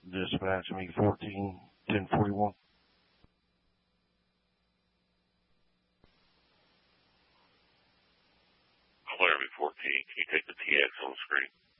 Dispatch me 14 1041. Laramie 14, can you take the TX on the screen?